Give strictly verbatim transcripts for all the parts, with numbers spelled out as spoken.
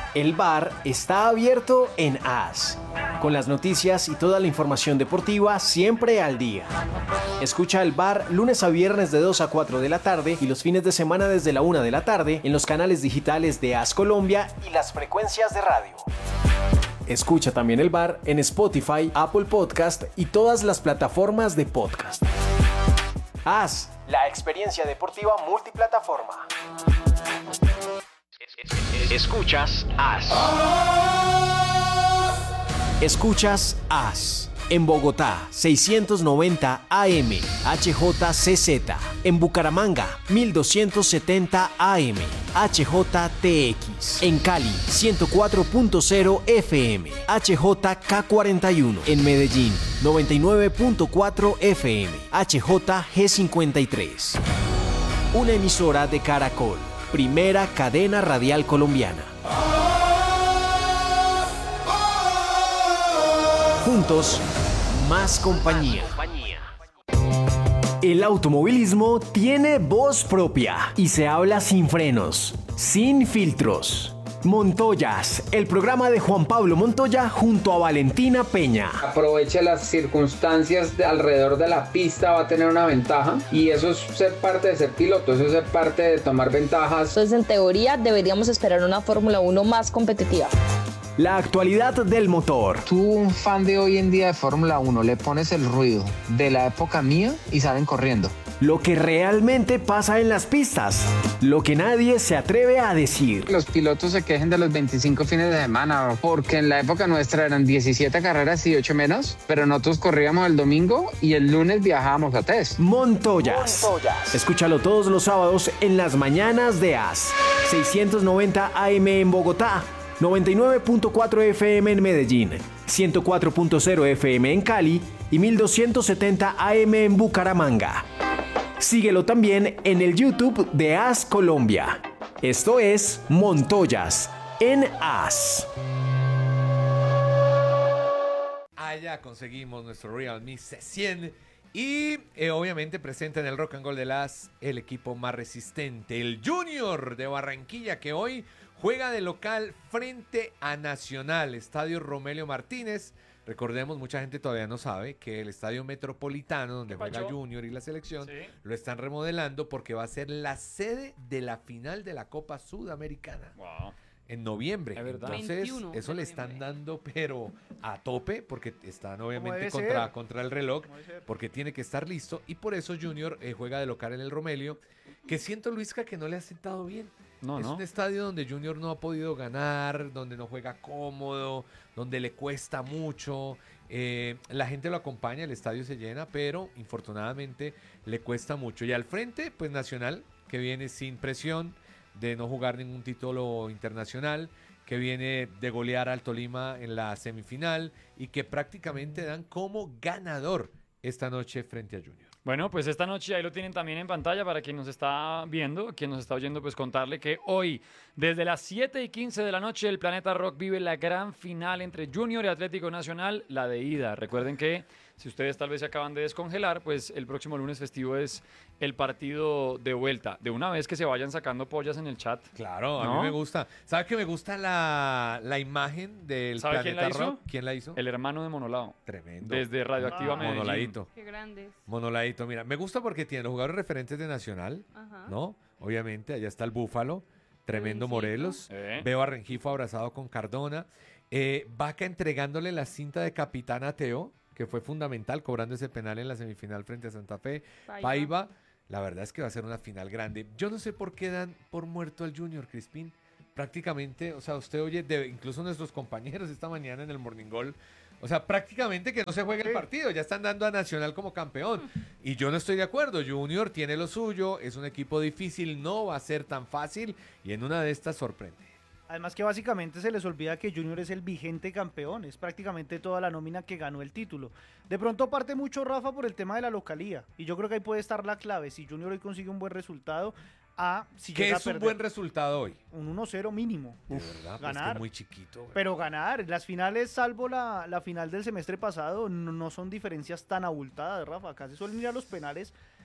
El bar está abierto en A S, con las noticias y toda la información deportiva siempre al día. Escucha el bar lunes a viernes de dos a cuatro de la tarde y los fines de semana desde la una de la tarde en los canales digitales de A S Colombia y las frecuencias de radio. Escucha también el bar en Spotify, Apple Podcast y todas las plataformas de podcast. A S, la experiencia deportiva multiplataforma. Escuchas A S. Escuchas A S. En Bogotá, seiscientos noventa A M, H J C Z. En Bucaramanga, mil doscientos setenta A M, H J T X. En Cali, ciento cuatro punto cero F M, H J K cuarenta y uno. En Medellín, noventa y nueve punto cuatro F M, H J G cincuenta y tres. Una emisora de Caracol, primera cadena radial colombiana. Juntos, más compañía. El automovilismo tiene voz propia y se habla sin frenos, sin filtros. Montoyas, el programa de Juan Pablo Montoya junto a Valentina Peña. Aproveche las circunstancias de alrededor de la pista, va a tener una ventaja y eso es ser parte de ser piloto, eso es ser parte de tomar ventajas. Entonces, en teoría, deberíamos esperar una Fórmula uno más competitiva. La actualidad del motor. Tú, un fan de hoy en día de Fórmula uno, le pones el ruido de la época mía y salen corriendo. Lo que realmente pasa en las pistas. Lo que nadie se atreve a decir. Los pilotos se quejen de los veinticinco fines de semana, porque en la época nuestra eran diecisiete carreras y ocho menos, pero nosotros corríamos el domingo y el lunes viajábamos a test. Montoyas. Montoyas. Escúchalo todos los sábados en las mañanas de A S. seiscientos noventa A M en Bogotá, noventa y nueve punto cuatro F M en Medellín, ciento cuatro punto cero F M en Cali y mil doscientos setenta A M en Bucaramanga. Síguelo también en el YouTube de A S Colombia. Esto es Montoyas en A S. Allá conseguimos nuestro Realme C cien y eh, obviamente presenta en el Rock and Roll de las el equipo más resistente, el Junior de Barranquilla, que hoy juega de local frente a Nacional, Estadio Romelio Martínez. Recordemos, mucha gente todavía no sabe que el Estadio Metropolitano, donde juega Junior y la selección, ¿sí?, lo están remodelando porque va a ser la sede de la final de la Copa Sudamericana. Wow. En noviembre. Es verdad. Entonces, veintiuno eso de le están noviembre. dando, pero a tope, porque están obviamente debe contra, ser. contra el reloj, Como debe ser. porque tiene que estar listo. Y por eso Junior eh, juega de local en el Romelio, que siento, Luisca, que no le ha sentado bien. No, es no. un estadio donde Junior no ha podido ganar, donde no juega cómodo, donde le cuesta mucho. Eh, la gente lo acompaña, el estadio se llena, pero infortunadamente le cuesta mucho. Y al frente, pues Nacional, que viene sin presión de no jugar ningún título internacional, que viene de golear al Tolima en la semifinal y que prácticamente dan como ganador esta noche frente a Junior. Bueno, pues esta noche ahí lo tienen también en pantalla para quien nos está viendo, quien nos está oyendo, pues contarle que hoy, desde las siete y quince de la noche, el Planeta Rock vive la gran final entre Junior y Atlético Nacional, la de ida. Recuerden que si ustedes tal vez se acaban de descongelar, pues el próximo lunes festivo es el partido de vuelta. De una vez que se vayan sacando pollas en el chat. Claro, a ¿no? mí me gusta. ¿Sabe que me gusta la, la imagen del ¿Sabe Planeta quién la hizo? Rock? ¿Quién la hizo? El hermano de Monolao. Tremendo. Desde Radioactiva Ah, Medellín. Monoladito. Qué grandes. Monoladito, mira, me gusta porque tiene los jugadores referentes de Nacional, Ajá. ¿no? Obviamente, allá está el Búfalo, tremendo Rengifo. Morelos. Eh. Veo a Rengifo abrazado con Cardona. Eh, Vaca entregándole la cinta de capitán a Teo, que fue fundamental, cobrando ese penal en la semifinal frente a Santa Fe. Paiva. Paiva, la verdad es que va a ser una final grande. Yo no sé por qué dan por muerto al Junior, Crispín. Prácticamente, o sea, usted oye, de, incluso nuestros compañeros esta mañana en el Morning Goal, o sea, prácticamente que no se juegue el partido, ya están dando a Nacional como campeón. Y yo no estoy de acuerdo, Junior tiene lo suyo, es un equipo difícil, no va a ser tan fácil y en una de estas sorprende. Además que básicamente se les olvida que Junior es el vigente campeón, es prácticamente toda la nómina que ganó el título. De pronto parte mucho Rafa por el tema de la localía, y yo creo que ahí puede estar la clave, si Junior hoy consigue un buen resultado, a si ¿Qué llega es a un perder buen resultado hoy? un uno cero mínimo. De Uf, verdad, pues ganar. que muy chiquito. güey. Pero ganar, las finales, salvo la, la final del semestre pasado, no, no son diferencias tan abultadas, Rafa. Acá se suelen ir a los penales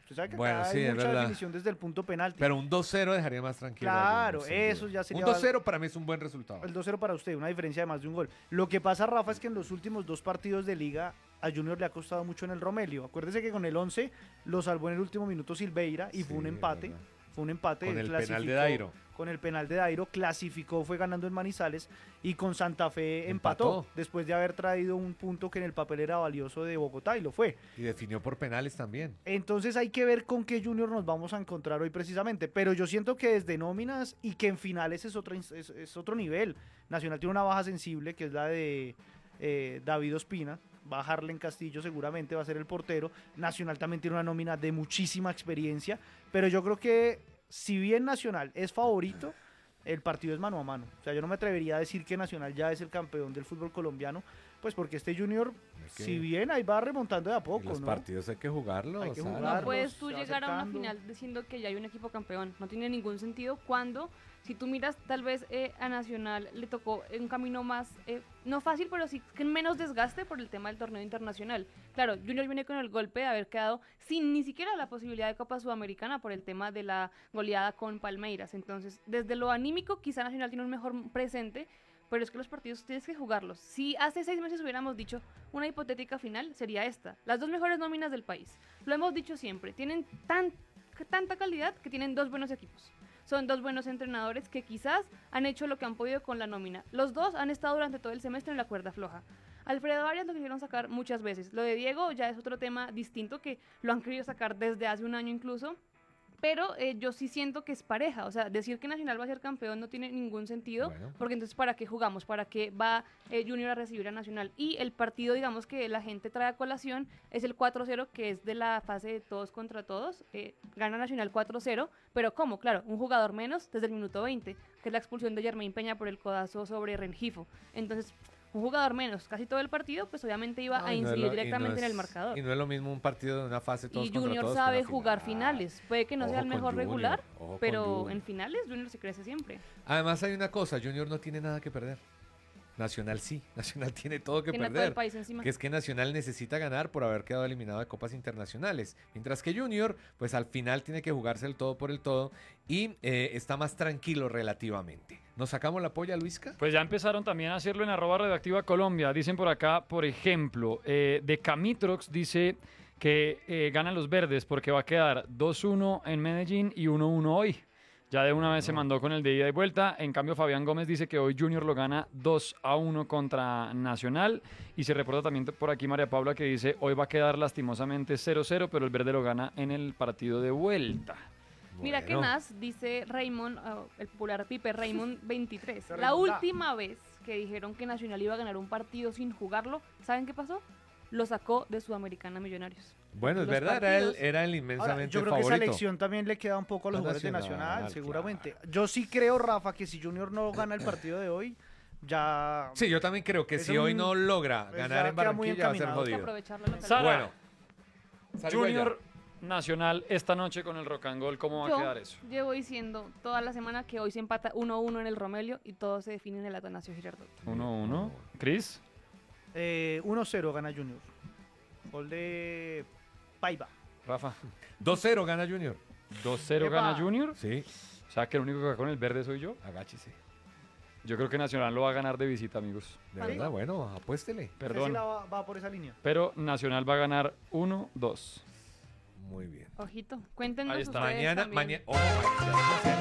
Usted sabe que Bueno, acá sí, hay es mucha verdad. definición desde el punto penalti. Pero un dos cero dejaría más tranquilo. a Claro, Junior, sin eso duda. ya sería- Un dos cero para mí es un buen resultado. El dos cero para usted, una diferencia de más de un gol. Lo que pasa, Rafa, es que en los últimos dos partidos de liga a Junior le ha costado mucho en el Romelio. Acuérdese que con el once lo salvó en el último minuto Silveira y Sí, fue un es empate. verdad. Fue un empate. Con el clasificó- penal de Dairo. Con el penal de Dairo clasificó, fue ganando en Manizales y con Santa Fe empató, Empató. después de haber traído un punto que en el papel era valioso de Bogotá y lo fue. Y definió por penales también. Entonces hay que ver con qué Junior nos vamos a encontrar hoy precisamente. Pero yo siento que desde nóminas y que en finales es otro, es, es otro nivel. Nacional tiene una baja sensible que es la de eh, David Ospina. Va a Harlen Castillo seguramente, va a ser el portero. Nacional también tiene una nómina de muchísima experiencia. Pero yo creo que si bien Nacional es favorito, el partido es mano a mano. O sea, yo no me atrevería a decir que Nacional ya es el campeón del fútbol colombiano, pues porque este Junior, Es que- si bien ahí va remontando de a Y poco, los ¿no? partidos hay que jugarlos. Hay que Sara. jugarlos. No puedes se tú va llegar a una acercando. final diciendo que ya hay un equipo campeón. No tiene ningún sentido cuando, si tú miras, tal vez eh, a Nacional le tocó un camino más, eh, no fácil, pero sí que menos desgaste por el tema del torneo internacional. Claro, Junior viene con el golpe de haber quedado sin ni siquiera la posibilidad de Copa Sudamericana por el tema de la goleada con Palmeiras. Entonces, desde lo anímico, quizá Nacional tiene un mejor presente, pero es que los partidos tienes que jugarlos. Si hace seis meses hubiéramos dicho una hipotética final, sería esta. Las dos mejores nóminas del país. Lo hemos dicho siempre. Tienen tan, tanta calidad que tienen dos buenos equipos. Son dos buenos entrenadores que quizás han hecho lo que han podido con la nómina. Los dos han estado durante todo el semestre en la cuerda floja. Alfredo Arias lo quisieron sacar muchas veces. Lo de Diego ya es otro tema distinto que lo han querido sacar desde hace un año incluso. Pero eh, yo sí siento que es pareja, o sea, decir que Nacional va a ser campeón no tiene ningún sentido, Bueno. porque entonces ¿para qué jugamos? ¿Para qué va eh, Junior a recibir a Nacional? Y el partido, digamos, que la gente trae a colación es el cuatro cero, que es de la fase de todos contra todos, eh, gana Nacional cuatro cero, pero ¿cómo? Claro, un jugador menos desde el minuto veinte, que es la expulsión de Germain Peña por el codazo sobre Rengifo. Entonces, un jugador menos, casi todo el partido, pues obviamente iba No, a y no es incidir lo- y no directamente en es- el marcador. Y no es lo mismo un partido de una fase todos Y contra Junior todos que sabe una jugar final. finales. Puede que no Ojo sea el con mejor Junior, regular, ojo con pero Junior. en finales Junior se crece siempre. Además hay una cosa, Junior no tiene nada que perder. Nacional sí, Nacional tiene todo que Tiene a todo perder. el país encima. Que es que Nacional necesita ganar por haber quedado eliminado de copas internacionales. Mientras que Junior, pues al final tiene que jugarse el todo por el todo y eh, está más tranquilo relativamente. ¿Nos sacamos la polla, Luisca? Pues ya empezaron también a hacerlo en arroba redactiva Colombia. Dicen por acá, por ejemplo, eh, de Camitrox dice que eh, ganan los verdes porque va a quedar dos uno en Medellín y uno uno hoy. Ya de una vez se mandó con el de ida y vuelta. En cambio, Fabián Gómez dice que hoy Junior lo gana dos a uno contra Nacional. Y se reporta también por aquí María Paula que dice hoy va a quedar lastimosamente cero cero, pero el verde lo gana en el partido de vuelta. Mira qué Bueno. más, dice Raymond, oh, el popular Pipe Raymond veintitrés. Se La remonta. última vez que dijeron que Nacional iba a ganar un partido sin jugarlo, ¿saben qué pasó? Lo sacó de Sudamericana Millonarios. Bueno, es Los verdad, era el, partidos- era el Ahora, inmensamente yo creo que esa favorito. elección también le queda un poco a los A jugadores de Nacional, Nacional, seguramente. claro. Yo sí creo, Rafa, que si Junior no gana el partido de hoy, ya... Sí, yo también creo que Es si hoy un- no logra pues ganar ya en queda muy Barranquilla va a ser encaminado. Hay que jodido. aprovechar la localidad. Sara, Bueno. Salgo Junior Nacional esta noche con el Rock and Roll, ¿cómo va Yo a quedar eso? llevo diciendo toda la semana que hoy se empata uno uno en el Romelio y todo se define en el Atanasio Girardot. uno uno. ¿Cris? Eh, uno cero gana Junior. Gol de Paiva. Rafa. dos cero gana Junior. dos cero Epa. gana Junior. Sí, O sea que el único que va con el verde soy yo. agáchese. Yo creo que Nacional lo va a ganar de visita, amigos. De ¿Sí? verdad, bueno, apuéstele. Ese sí Perdón. la va, va por esa línea. Pero Nacional va a ganar uno dos. Muy bien. Ojito, cuéntenos Ahí está. ustedes Mañana, también. mañana. Oh, mañana,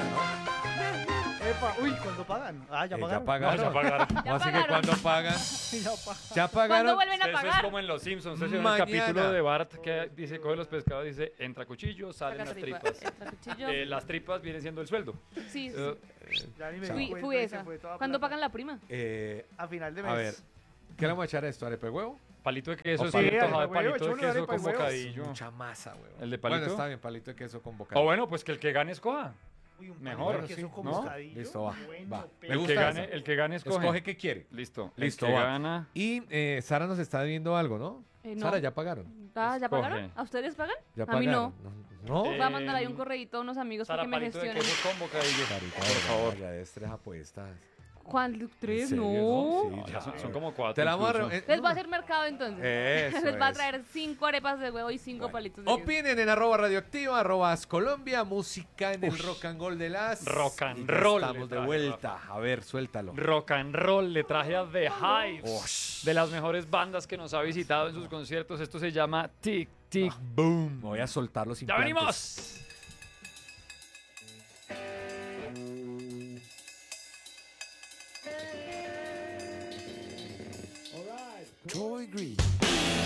¿no? Epa, uy, ¿cuándo pagan? Ah, ya Eh, pagaron. ya pagaron. Vamos a pagar. Ya Así que pagaron. cuando pagan, Ya pa- ya ¿Cuándo pagaron. vuelven a Eso es pagar? como en Los Simpsons. Ustedes vieron Mañana. el capítulo de Bart que dice, coge los pescados y dice, entra cuchillo, salen Saca las tripa. tripas. Entra cuchillo. Eh, las tripas vienen siendo el sueldo. Sí, sí, Eh, ya ni me fui, di cuenta fui y se esa. fue toda ¿Cuándo plata. pagan la prima? Eh, A final de mes. a ver, ¿qué le vamos a echar a esto? ¿Arepe huevo? Palito de queso, O es palito. palito, Sí, de arepa de palito huevo, de chulo, queso arepa con de huevo. bocadillo. Mucha masa, huevo. ¿El de palito? Bueno, está bien, palito de queso con bocadillo. O bueno, pues que el que gane escoja. Uy, un Mejor, palito de queso sí, con ¿no? bocadillo. Listo, va, Bueno, va. pero- Me El gusta que gane, esa. el que gane escoge. Escoge qué quiere. Listo. Listo, El que va. gana. Y eh, Sara nos está viendo algo, ¿no? Eh, no. Sara, ya pagaron. Ah, ¿ya Escoge. pagaron? ¿A ustedes pagan? Ya a mí no. pagaron. No. Eh, Voy a mandar ahí un correíto a unos amigos Sara, para que me palito de gestionen. queso con bocadillo. Sarita, Por favor. Ya es tres apuestas. ¿Cuál? ¿Tres? serio? No. Sí, No, ya. ya son, son como cuatro. Te la vamos a incluso. re- eh, Les va a hacer mercado entonces. Eso Les va a es. traer cinco arepas de huevo y cinco Bueno, palitos de queso. opinen en arroba radioactiva, arroba as Colombia, música en el rock and roll de las. Rock and Y ya roll Estamos le de traje, vuelta. A ver, suéltalo. Rock and roll, le traje a The Hives, Ush. de las mejores bandas que nos ha visitado en sus conciertos. Esto se llama Tic Tic Ah. Boom. Voy a soltar los ¡Ya implantes. venimos! Troy Green.